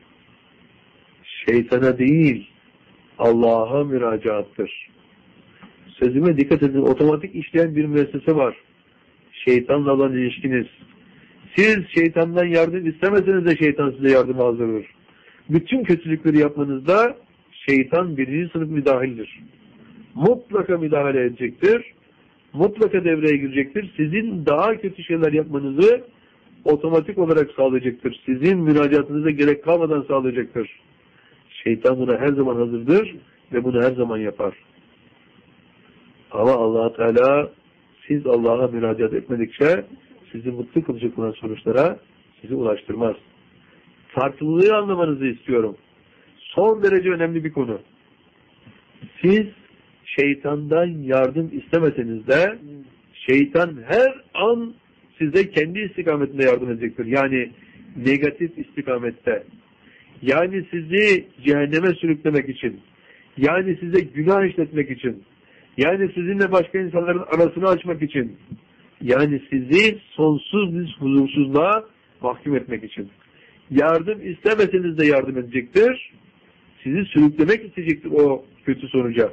şeytana değil, Allah'a müracaattır. Sözüme dikkat edin, otomatik işleyen bir müessese var. Şeytanla olan ilişkiniz. Siz şeytandan yardım istemeseniz de şeytan size yardım hazırdır. Bütün kötülükleri yapmanızda şeytan birinci sınıf müdahildir. Mutlaka müdahale edecektir. Mutlaka devreye girecektir. Sizin daha kötü şeyler yapmanızı otomatik olarak sağlayacaktır. Sizin müracaatınıza gerek kalmadan sağlayacaktır. Şeytan buna her zaman hazırdır ve bunu her zaman yapar. Ama Allah Teala siz Allah'a müracaat etmedikçe sizi mutlu kılacak olan sonuçlara sizi ulaştırmaz. Farklılığı anlamanızı istiyorum. Son derece önemli bir konu. Siz şeytandan yardım istemeseniz de şeytan her an size kendi istikametinde yardım edecektir. Yani negatif istikamette. Yani sizi cehenneme sürüklemek için. Yani size günah işletmek için. Yani sizinle başka insanların arasını açmak için. Yani sizi sonsuz bir huzursuzluğa mahkum etmek için. Yardım istemeseniz de yardım edecektir. Sizi sürüklemek isteyecektir o kötü sonuca.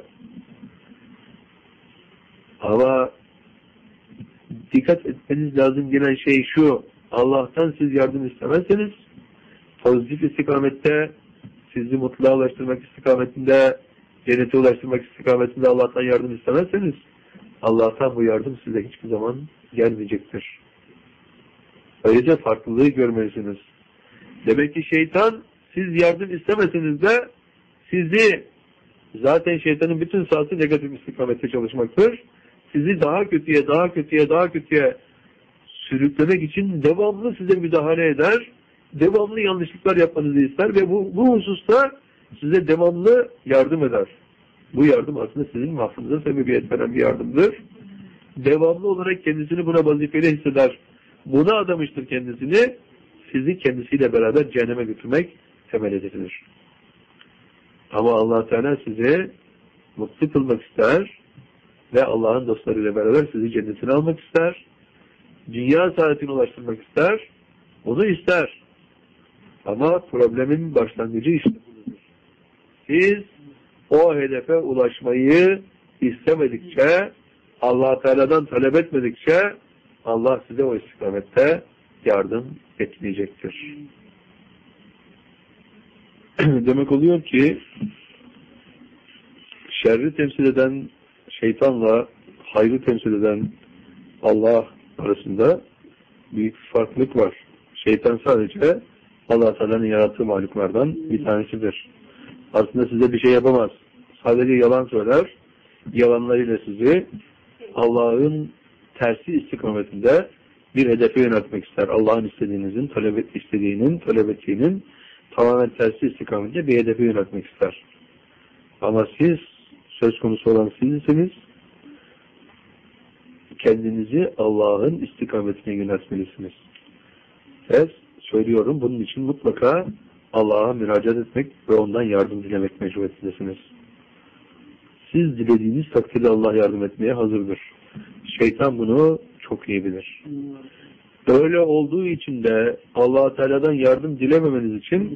Ama dikkat etmeniz lazım gelen şey şu: Allah'tan siz yardım istemezseniz, pozitif istikamette, sizi mutluluğa ulaştırmak istikametinde, cennete ulaştırmak istikametinde Allah'tan yardım istemezseniz, Allah'tan bu yardım size hiçbir zaman gelmeyecektir. Öylece farklılığı görmelisiniz. Demek ki şeytan, siz yardım istemeseniz de sizi, zaten şeytanın bütün sahası negatif istikamette çalışmaktır. Sizi daha kötüye, daha kötüye, daha kötüye sürüklemek için devamlı size müdahale eder. Devamlı yanlışlıklar yapmanızı ister ve bu hususta size devamlı yardım eder. Bu yardım aslında sizin mahvunuza sebebiyet veren bir yardımdır. Devamlı olarak kendisini buna vazifeli hisseder. Buna adamıştır kendisini. Sizi kendisiyle beraber cehenneme götürmek temel hedefidir. Ama Allah Teala sizi mutlu kılmak ister ve Allah'ın dostlarıyla beraber sizi cennetine almak ister. Dünya saadetine ulaştırmak ister. Onu ister. Ama problemin başlangıcı işte budur. Siz o hedefe ulaşmayı istemedikçe, Allah Teala'dan talep etmedikçe Allah size o istikamette yardım etmeyecektir. Demek oluyor ki şerri temsil eden şeytanla hayrı temsil eden Allah arasında büyük bir farklılık var. Şeytan sadece Allah Teala'nın yarattığı mahluklardan bir tanesidir. Aslında size bir şey yapamaz. Sadece yalan söyler. Yalanlarıyla sizi Allah'ın tersi istikametinde bir hedefe yöneltmek ister. Allah'ın istediğinin, talep ettiğinin tamamen tersi istikametinde bir hedefe yöneltmek ister. Ama siz, söz konusu olan sizsiniz, kendinizi Allah'ın istikametine yöneltmelisiniz. Evet, söylüyorum, bunun için mutlaka Allah'a müracaat etmek ve ondan yardım dilemek mecburiyetindesiniz. Siz dilediğiniz takdirde Allah yardım etmeye hazırdır. Şeytan bunu çok iyi bilir. Öyle olduğu için de Allah Teala'dan yardım dilememeniz için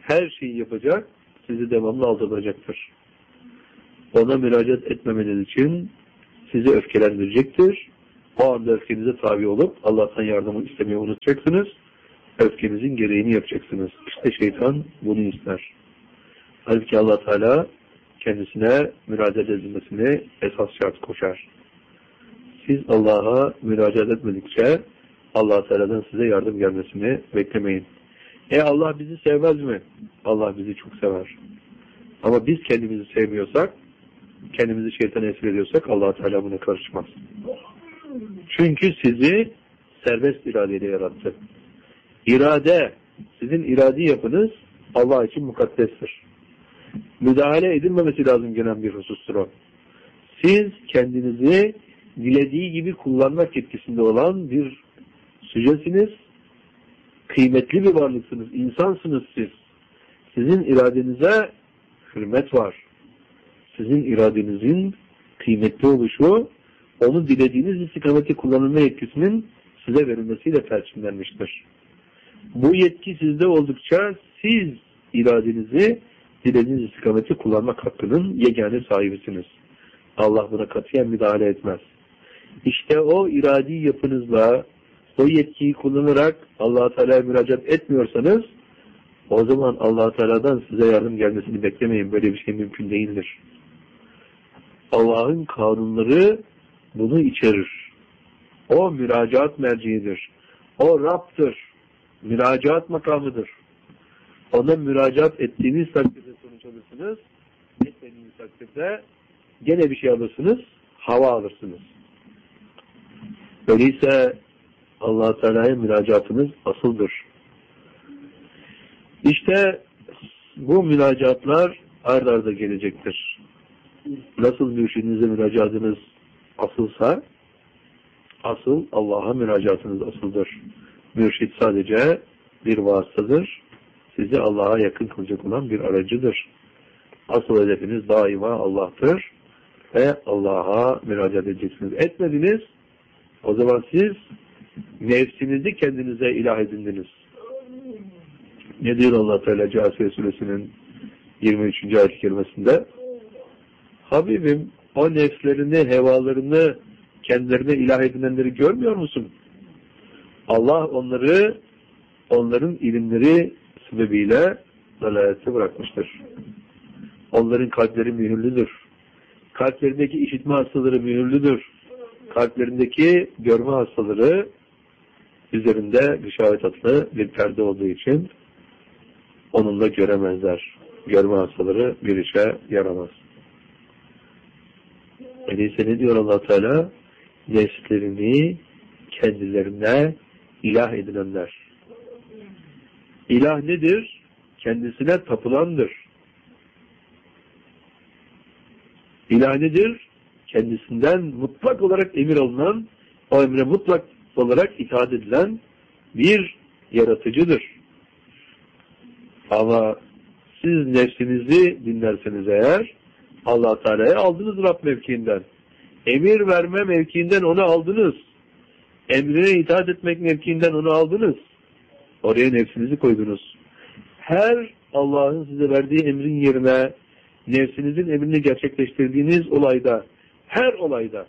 her şeyi yapacak, sizi devamlı aldatacaktır. Ona müracaat etmemeniz için sizi öfkelendirecektir. O anda öfkenize tabi olup Allah'tan yardımı istemeyi unutacaksınız. Öfkenizin gereğini yapacaksınız. İşte şeytan bunu ister. Halbuki Allah Teala kendisine müracaat edilmesini esas şart koşar. Siz Allah'a müracaat etmedikçe Allah Teala'dan size yardım gelmesini beklemeyin. Allah bizi sevmez mi? Allah bizi çok sever. Ama biz kendimizi sevmiyorsak, kendimizi şeytana esir ediyorsak Allah Teala buna karışmaz. Çünkü sizi serbest iradeyle yarattı. İrade, sizin iradi yapınız Allah için mukaddestir. Müdahale edilmemesi lazım gelen bir husustur o. Siz kendinizi dilediği gibi kullanmak yetkisinde olan bir sücesiniz, kıymetli bir varlıksınız, insansınız siz. Sizin iradenize hürmet var. Sizin iradenizin kıymetli oluşu, onu dilediğiniz istikameti kullanılma yetkisinin size verilmesiyle perçinlenmiştir. Bu yetki sizde oldukça siz iradenizi dilediğiniz istikameti kullanmak hakkının yegane sahibisiniz. Allah buna katiyen müdahale etmez. İşte o iradi yapınızla, o yetkiyi kullanarak Allah-u Teala'ya müracaat etmiyorsanız, o zaman Allah-u Teala'dan size yardım gelmesini beklemeyin. Böyle bir şey mümkün değildir. Allah'ın kanunları bunu içerir. O müracaat merciidir. O Rab'dır. Müracaat makamıdır. Ona müracaat ettiğiniz takdirde sonuç alırsınız. Etmediğiniz takdirde gene bir şey alırsınız, hava alırsınız. Öyleyse Allah-u Teala'ya müracaatınız asıldır. İşte bu müracaatlar ard arda gelecektir. Nasıl mürşidinize müracaatınız asılsa, asıl Allah'a müracaatınız asıldır. Mürşid sadece bir vasıtadır. Sizi Allah'a yakın kılacak olan bir aracıdır. Asıl hedefiniz daima Allah'tır ve Allah'a müracaat edeceksiniz. Etmediniz, o zaman siz nefsinizi kendinize ilah edindiniz. Ne diyor Allah Teala Câsiye Suresinin 23. ayet-i kerimesinde? Habibim, o nefslerini, hevalarını kendilerine ilah edinenleri görmüyor musun? Allah onları, onların ilimleri sebebiyle dalalete bırakmıştır. Onların kalpleri mühürlüdür. Kalplerindeki işitme hastaları mühürlüdür. Kalplerindeki görme hastaları üzerinde gışavet adlı bir perde olduğu için onunla göremezler. Görme hastaları bir işe yaramaz. Öyleyse ne diyor Allah Teala? Nefslerini kendilerine ilah edinenler. İlah nedir? Kendisine tapılandır. İlah nedir? Kendisinden mutlak olarak emir alınan, o emre mutlak olarak itaat edilen bir yaratıcıdır. Ama siz nefsinizi dinlerseniz eğer, Allah Teala'ya aldınız Rab mevkiinden. Emir verme mevkiinden onu aldınız. Emrine itaat etmek mevkiinden onu aldınız. Oraya nefsinizi koydunuz. Her Allah'ın size verdiği emrin yerine nefsinizin emrini gerçekleştirdiğiniz olayda, her olayda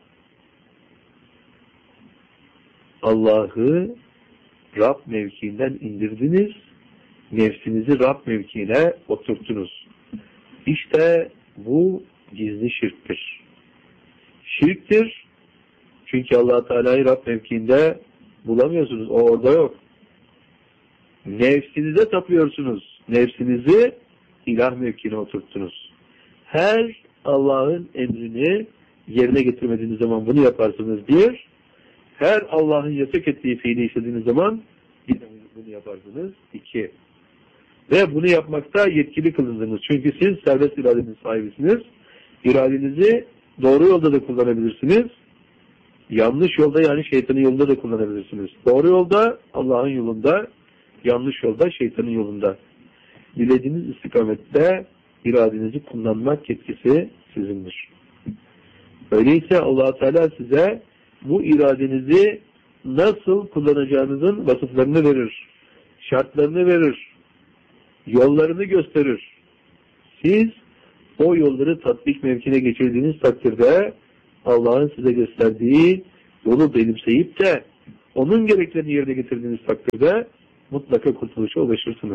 Allah'ı Rab mevkiinden indirdiniz, nefsinizi Rab mevkiine oturttunuz. İşte bu gizli şirktir. Şirktir, çünkü Allah Teala'yı Rab mevkiinde bulamıyorsunuz, o orada yok. Nefsinize tapıyorsunuz, nefsinizi ilah mevkiine oturttunuz. Her Allah'ın emrini yerine getirmediğiniz zaman bunu yaparsınız bir, her Allah'ın yasak ettiği fiili işlediğiniz zaman bunu yaparsınız iki. Ve bunu yapmakta yetkili kılındınız. Çünkü siz serbest iradenin sahibisiniz. İradenizi doğru yolda da kullanabilirsiniz. Yanlış yolda, yani şeytanın yolunda da kullanabilirsiniz. Doğru yolda Allah'ın yolunda, yanlış yolda şeytanın yolunda. Dilediğiniz istikamette iradenizi kullanmak yetkisi sizindir. Öyleyse Allah Teala size bu iradenizi nasıl kullanacağınızın vasıflarını verir, şartlarını verir. yollarını gösterir. Siz o yolları tatbik mevkine geçirdiğiniz takdirde Allah'ın size gösterdiği yolu benimseyip de onun gereklerini yerine getirdiğiniz takdirde mutlaka kurtuluşa ulaşırsınız.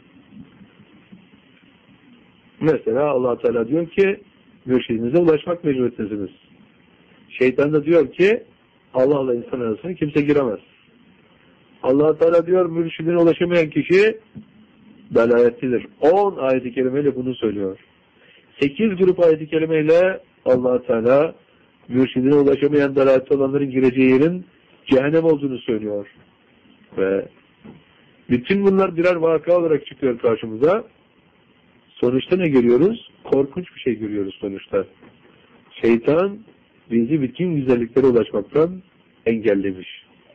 Mesela Allah Teala diyor ki mürşidinize ulaşmak mecburiyetindesiniz. Şeytan da diyor ki Allah'la insan arasına kimse giremez. Allah Teala diyor mürşidine ulaşamayan kişi belayetlidir. 10 ayet-i kerimeyle bunu söylüyor. 8 grup ayet-i kerimeyle Allah Teala mürşidine ulaşamayan belayetli olanların gireceği yerin cehennem olduğunu söylüyor. Ve bütün bunlar birer vaka olarak çıkıyor karşımıza. Sonuçta ne görüyoruz? Korkunç bir şey görüyoruz sonuçta. Şeytan bizi bütün güzelliklere ulaşmaktan engellemiş.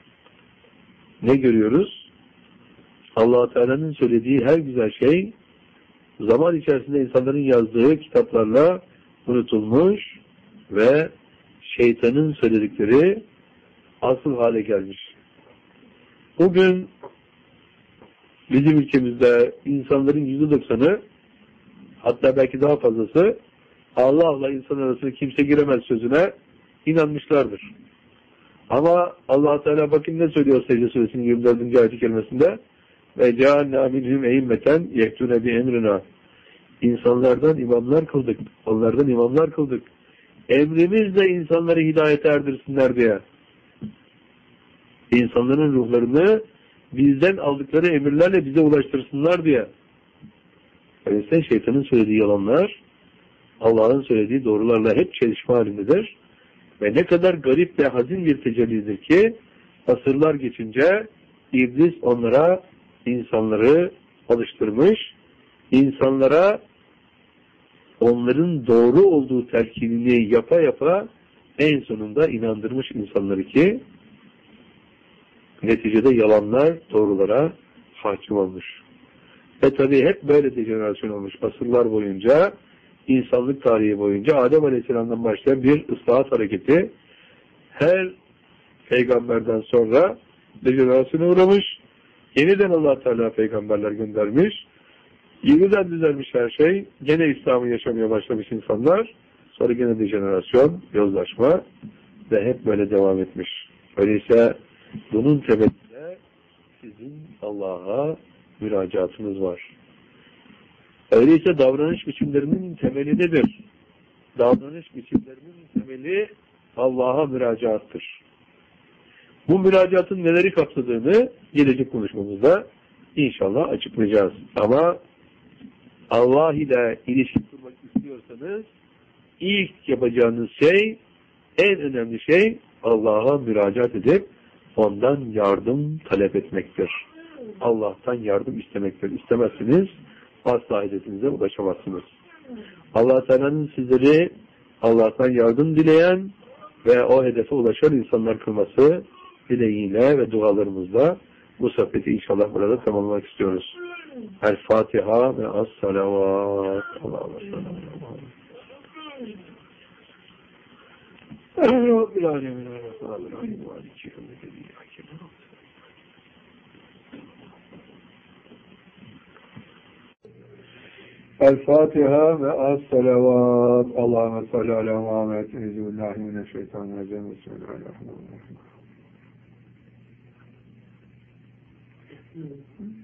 Ne görüyoruz? Allah Teala'nın söylediği her güzel şey zaman içerisinde insanların yazdığı kitaplarla unutulmuş ve şeytanın söyledikleri asıl hale gelmiş. Bugün bizim ülkemizde insanların %90'ı hatta belki daha fazlası Allah'la insan arasında kimse giremez sözüne inanmışlardır. Ama Allah Teala bakın ne söylüyor Secde Suresinin 24. ayet-i kerimesinde ve cealna minhum eimmeten yektune bi emrina. İnsanlardan imamlar kıldık. Onlardan imamlar kıldık. Emrimizle insanları hidayete erdirsinler diye. İnsanların ruhlarını bizden aldıkları emirlerle bize ulaştırsınlar diye. Öyleyse şeytanın söylediği yalanlar Allah'ın söylediği doğrularla hep çelişme halindedir. Ve ne kadar garip ve hazin bir tecellidir ki asırlar geçince iblis onlara insanları alıştırmış, insanlara onların doğru olduğu telkinini yapa yapa en sonunda inandırmış insanları ki neticede yalanlar doğrulara hakim olmuş. Ve tabii hep böyle dejenerasyon olmuş. Asırlar boyunca, insanlık tarihi boyunca Adem Aleyhisselam'dan başlayan bir ıslahat hareketi her peygamberden sonra dejenerasyona uğramış. Yeniden Allah Teala peygamberler göndermiş. Yeniden düzelmiş her şey. Gene İslam'ı yaşamaya başlamış insanlar. Sonra gene dejenerasyon, yozlaşma ve hep böyle devam etmiş. Öyleyse bunun temelinde sizin Allah'a müracaatınız var. Öyleyse davranış biçimlerinin temeli nedir? Davranış biçimlerinin temeli Allah'a müracaattır. Bu müracaatın neleri kapsadığını gelecek konuşmamızda inşallah açıklayacağız. Ama Allah ile ilişki kurmak istiyorsanız ilk yapacağınız şey, en önemli şey Allah'a müracaat edip ondan yardım talep etmektir. Allah'tan yardım istemektir. İstemezsiniz asla hedefinize ulaşamazsınız. Allah Teala'nın sizleri Allah'tan yardım dileyen ve o hedefe ulaşan insanlar kılması dileğiyle ve dualarımızla bu sohbeti inşallah burada tamamlamak istiyoruz. El Fatiha ve as-salavat. Allah'a emanet. Rabbil alemin. El-Fatiha ve as-salavat. Allahümme salli ala Muhammed. Euzubillahimineşşeytanirracim. Bismillahirrahmanirrahim.